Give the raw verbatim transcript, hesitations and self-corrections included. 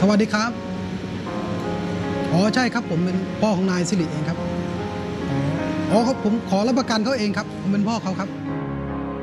วัสดีครับอ๋อใช่ครับผมเป็นพ่อของนายสิริเองครับอ๋อครับผมขอรับประกันเขาเองครับผมเป็นพ่อเขาครับ